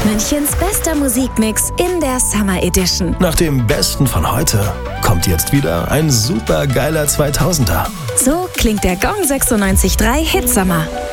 Münchens bester Musikmix in der Summer Edition. Nach dem Besten von heute kommt jetzt wieder ein super geiler 2000er. So klingt der Gong 96.3 Hitsummer.